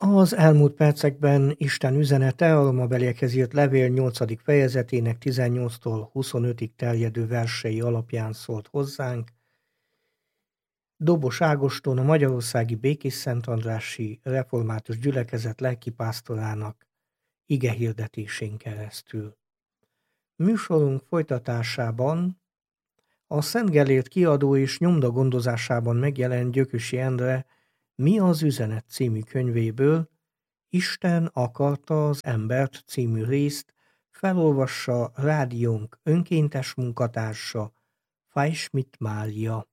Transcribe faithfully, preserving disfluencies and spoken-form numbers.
Az elmúlt percekben Isten üzenete a romabeliekhez írt levél nyolcadik fejezetének tizennyolctól huszonötig terjedő versei alapján szólt hozzánk. Dobos Ágoston, a Magyarországi Békés-Szentandrási Református Gyülekezet lelkipásztorának igehirdetésén keresztül. Műsorunk folytatásában a Szent Gellért kiadó és nyomda gondozásában megjelent Gyökösi Endre Mi az üzenet című könyvéből Isten akarta az embert című részt felolvassa rádiónk önkéntes munkatársa, Fajsmit Mária.